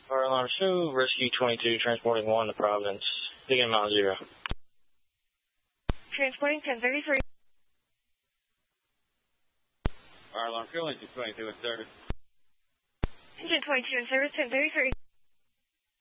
Fire alarm show, rescue 22, transporting 1 to Providence. Begin Mount 0. Transporting 1033. Fire alarm show, engine 22 in service. Engine 22 in service, 1033.